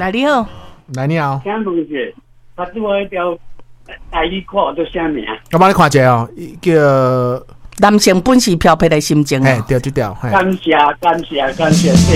来你好， 来你好， 请问一下，他对我一条台语歌叫啥名？ 我帮你看一下哦，叫男性本是漂泊的心情。 对，这条， 感谢。